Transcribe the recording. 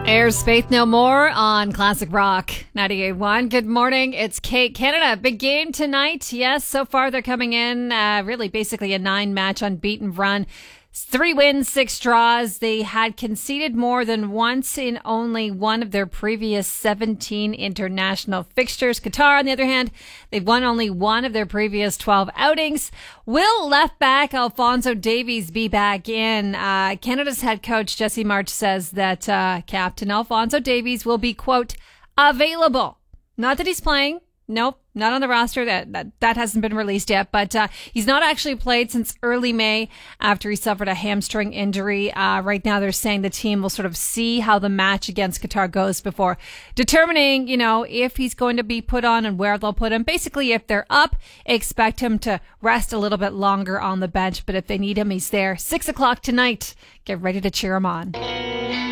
Airs Faith No More on Classic Rock 98.1. Good morning. It's Kate. Canada, big game tonight. Yes, so far they're coming in really basically a 9-match unbeaten run. 3 wins, 6 draws. They had conceded more than once in only one of their previous 17 international fixtures. Qatar, on the other hand, they've won only one of their previous 12 outings. Will left back Alphonso Davies be back in? Canada's head coach Jesse March says that Captain Alphonso Davies will be, quote, available. Not that he's playing. Nope, not on the roster. That hasn't been released yet, but he's not actually played since early May after he suffered a hamstring injury. Right now they're saying the team will sort of see how the match against Qatar goes before determining, if he's going to be put on and where they'll put him. Basically, if they're up, expect him to rest a little bit longer on the bench, but if they need him, he's there. 6 o'clock tonight. Get ready to cheer him on.